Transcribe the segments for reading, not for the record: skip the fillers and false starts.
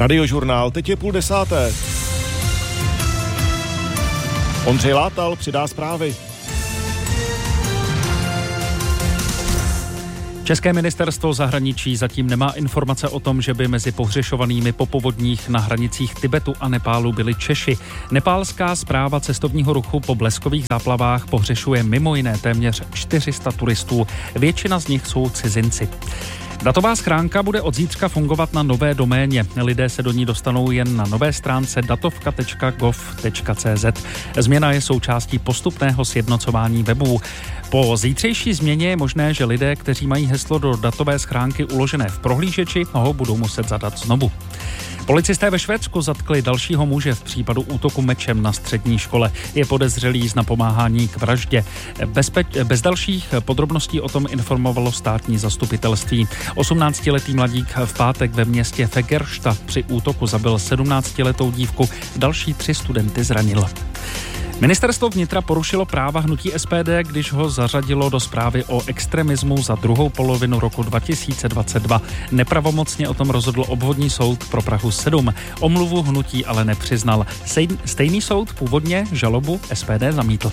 Radiožurnál, teď je 9:30. Ondřej Látal přidá zprávy. České ministerstvo zahraničí zatím nemá informace o tom, že by mezi pohřešovanými po povodních na hranicích Tibetu a Nepálu byli Češi. Nepálská správa cestovního ruchu po bleskových záplavách pohřešuje mimo jiné téměř 400 turistů. Většina z nich jsou cizinci. Datová schránka bude od zítřka fungovat na nové doméně. Lidé se do ní dostanou jen na nové stránce datovka.gov.cz. Změna je součástí postupného sjednocování webů. Po zítřejší změně je možné, že lidé, kteří mají heslo do datové schránky uložené v prohlížeči, ho budou muset zadat znovu. Policisté ve Švédsku zatkli dalšího muže v případu útoku mečem na střední škole. Je podezřelý z napomáhání k vraždě. Bez dalších podrobností o tom informovalo státní zastupitelství. 18-letý mladík v pátek ve městě Fagersta při útoku zabil 17letou dívku, další 3 studenty zranil. Ministerstvo vnitra porušilo práva hnutí SPD, když ho zařadilo do zprávy o extremismu za druhou polovinu roku 2022. Nepravomocně o tom rozhodl obvodní soud pro Prahu 7. Omluvu hnutí ale nepřiznal. Stejný soud původně žalobu SPD zamítl.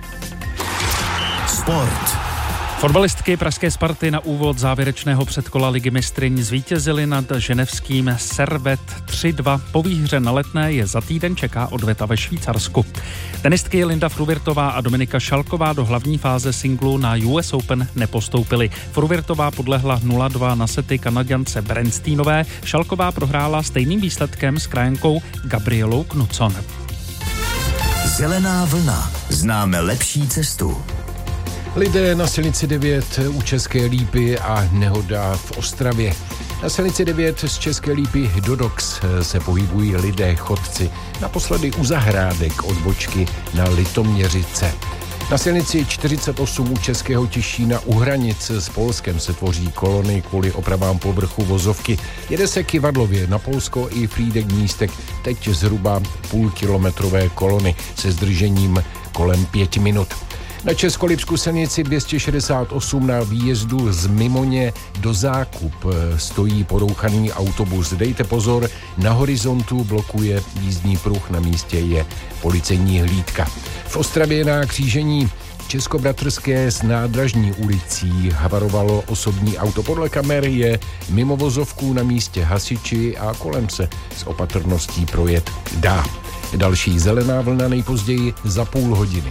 Sport. Fotbalistky pražské Sparty na úvod závěrečného předkola Ligy mistryň zvítězily nad ženevským Servet 3-2. Po výhře na Letné je za týden čeká odveta ve Švýcarsku. Tenistky Linda Fruvirtová a Dominika Šalková do hlavní fáze singlu na US Open nepostoupily. Fruvirtová podlehla 0-2 na sety Kanaďance Bernsteinové. Šalková prohrála stejným výsledkem s krajankou Gabrielou Knudson. Zelená vlna. Známe lepší cestu. Lidé na silnici 9 u České Lípy a nehoda v Ostravě. Na silnici 9 z České Lípy do Dox se pohybují lidé chodci. Naposledy u zahrádek odbočky na Litoměřice. Na silnici 48 u Českého Těšína u hranic s Polskem se tvoří kolony kvůli opravám povrchu vozovky. Jede se Kyvadlově na Polsko i Frýdek Místek, teď zhruba půlkilometrové kolony se zdržením kolem 5 minut. Na Českolipsku silnici 268 na výjezdu z Mimoně do Zákup stojí porouchaný autobus. Dejte pozor, na horizontu blokuje jízdní pruh, na místě je policejní hlídka. V Ostravě na křížení Českobratrské s Nádražní ulicí havarovalo osobní auto. Podle kamer je mimo vozovku na místě hasiči a kolem se s opatrností projet dá. Další zelená vlna nejpozději za půl hodiny.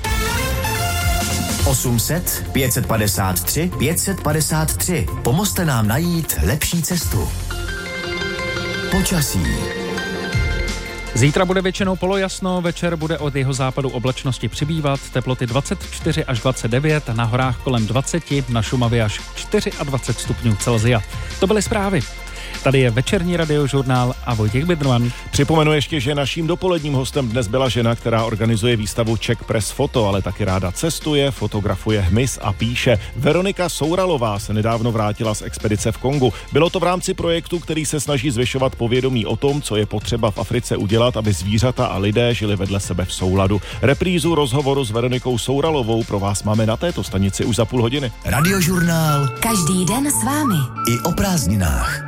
800 553 553. Pomozte nám najít lepší cestu. Počasí. Zítra bude většinou polojasno, večer bude od jihozápadu oblačnosti přibývat, teploty 24 až 29, na horách kolem 20, na Šumavě až 24 stupňů Celsia. To byly zprávy. Tady je večerní radiožurnál a Vojtěch Bidrman. Připomenu ještě, že naším dopoledním hostem dnes byla žena, která organizuje výstavu Czech Press Photo, ale taky ráda cestuje, fotografuje hmyz a píše. Veronika Souralová se nedávno vrátila z expedice v Kongu. Bylo to v rámci projektu, který se snaží zvyšovat povědomí o tom, co je potřeba v Africe udělat, aby zvířata a lidé žili vedle sebe v souladu. Reprízu rozhovoru s Veronikou Souralovou pro vás máme na této stanici už za půl hodiny. Radiožurnál. Každý den s vámi. I o prázdninách.